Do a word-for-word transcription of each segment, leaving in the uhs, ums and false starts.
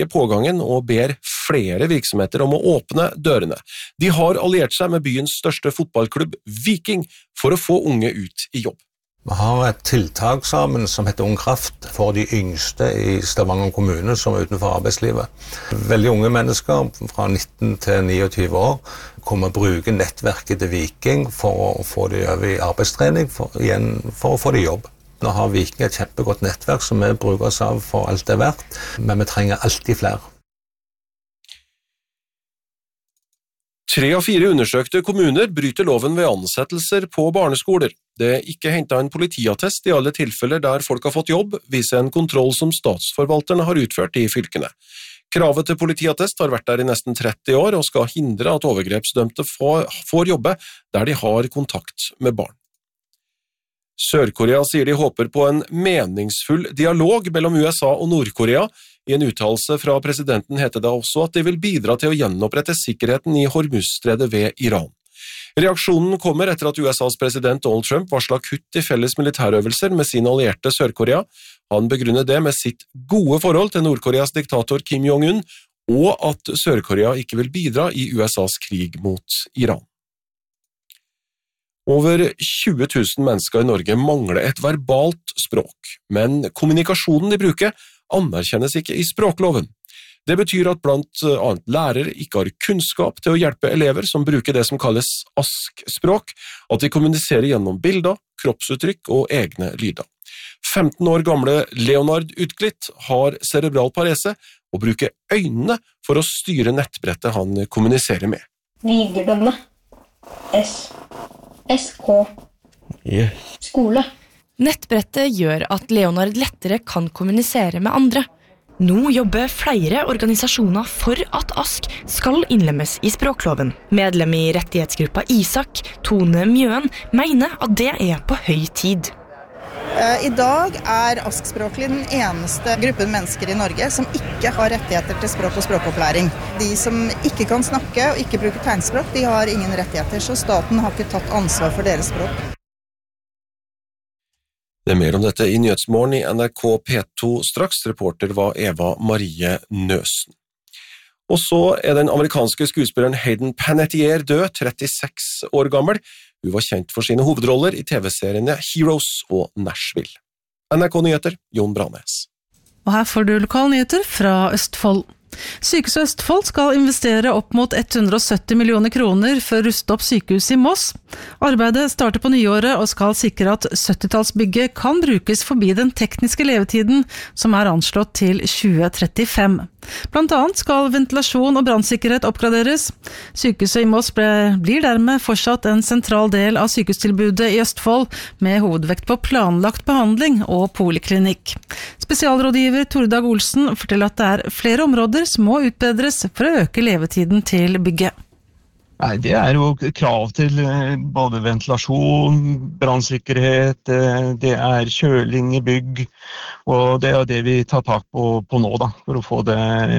forsterke pågangen og ber flere virksomheter om å åpne dørene. De har alliert seg med byens største fotballklubb, Viking, for å få unge ut i jobb. Vi har et tiltak sammen som heter Ung Kraft for de yngste i Stavanger kommune som er utenfor arbeidslivet. Veldig unge mennesker fra nitten til tjueni år kommer å bruke nettverket til Viking for å få de over i arbeidstrening, for, igjen for å få de jobb. Nå har Viking et kjempegodt nettverk som vi bruker oss av for alt det er verdt, men vi trenger alltid flere. Tre av fire undersøkte kommuner bryter loven ved ansettelser på barneskoler. Det er ikke hentet en politiattest i alle tilfeller der folk har fått jobb, viser en kontroll som statsforvalterne har utført i fylkene. Kravet til politiattest har vært der i nesten tretti år og skal hindre at overgrepsdømte får jobbe der de har kontakt med barn. Sør-Korea sier de håper på en meningsfull dialog mellom U S A og Nord-Korea. I en uttalelse fra presidenten heter det også at de vil bidra til å gjenopprette sikkerheten i Hormuzstredet ved Iran. Reaksjonen kommer etter at U S A's president Donald Trump varslet kutt i felles militærøvelser med sine allierte Sør-Korea. Han begrunner det med sitt gode forhold til Nord-Koreas diktator Kim Jong-un, og at Sør-Korea ikke vil bidra i U S A's krig mot Iran. Over tjue tusen mennesker i Norge mangler et verbalt språk, men kommunikasjonen de bruker anerkjennes ikke i språkloven. Det betyr at blant annet lærere ikke har kunnskap til å hjelpe elever som bruker det som kalles ask-språk, at de kommuniserer gjennom bilder, kroppsuttrykk og egne lyder. femten år gamle Leonard Utglitt har cerebral parese og bruker øynene for å styre nettbrettet han kommuniserer med. Videregående. S. S K. Yeah. Skole. Nettbrettet gjør at Leonard lettere kan kommunisere med andre. Nå jobber flere organisasjoner for at ask skal innlemmes i språkloven. Medlem i rettighetsgruppa Isak, Tone Mjøen, mener at det er på høy tid. I dag er askspråklig den eneste gruppen mennesker i Norge som ikke har rettigheter til språk og språkopplæring. De som ikke kan snakke og ikke bruker tegnspråk, de har ingen rettigheter, så staten har ikke tatt ansvar for deres språk. Det er mer om dette i Nyhetsmorgen i N R K P to straks. Reporter var Eva Marie Nøsen. Og så er den amerikanske skuespilleren Hayden Panettiere død, trettiseks år gammel. Hun var kjent for sine hovedroller i T V-seriene Heroes og Nashville. N R K Nyheter, Jon Branes. Og her får du lokalnyheter fra Østfold. Sykehuset Østfold skal investere opp mot hundre og sytti millioner kroner for å ruste opp sykehuset i Moss. Arbeidet starter på nyåret og skal sikre at syttitallsbygget kan brukes forbi den tekniske levetiden som er anslått til tjue trettifem. Blant annet skal ventilasjon og brannsikkerhet oppgraderes. Sykehuset i Moss ble, blir dermed fortsatt en sentral del av sykehustilbudet i Østfold, med hovedvekt på planlagt behandling og poliklinikk. Spesialrådgiver Tordag Olsen forteller at det er flere områder som må utbedres for å øke levetiden til bygget. Nei, det er jo krav til både ventilasjon, brannsikkerhet, det er kjøling i bygg, og det er det vi tar tak på, på nå da, for å få det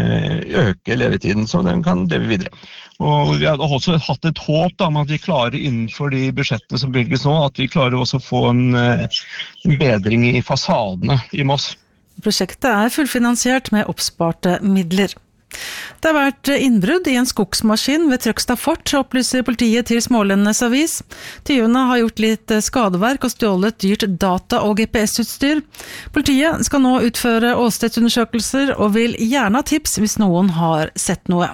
øke levetiden, så den kan leve videre. Og vi har også hatt et håp da, om at vi klarer innenfor de budsjettene som bygges nå, at vi klarer også å få en, en bedring i fasadene i Moss. Prosjektet er fullfinansiert med oppsparte midler. Det har vært innbrudd i en skogsmaskin ved Trøgstad Fort, opplyser politiet til Smålendenes Avis. Tyvene har gjort litt skadeverk og stjålet dyrt data- og G P S-utstyr. Politiet skal nå utføre åstedsundersøkelser og vil gjerne ha tips hvis noen har sett noe.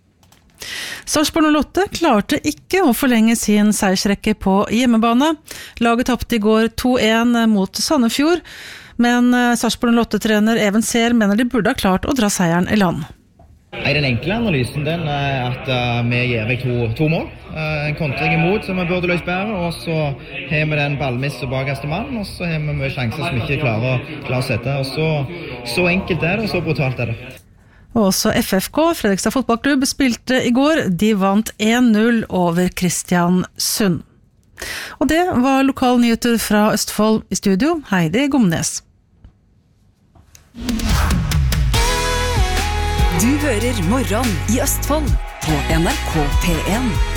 Sarpsborg null åtte klarte ikke å forlenge sin seiersrekke på hjemmebane. Laget tapte i går to en mot Sandefjord, men Sarpsborg null åtte-trener Even Sehl mener de burde ha klart å dra seieren i land. Den enkle analysen den er at uh, vi gir vekk to, to mål. Uh, en kontring imot som vi burde løse bedre, og så har vi den ballmiss og bakerste mann, og så har vi mye sjanser som vi ikke klarer å, klarer å sette. Og så, så enkelt er det, og så brutalt er det. Og også F F K, Fredrikstad fotballklubb, spilte i går. De vant en null over Kristiansund. Og det var lokalnyheter fra Østfold. I studio, Heidi Gomnes. Du hører Morgen i Østfold på N R K P en.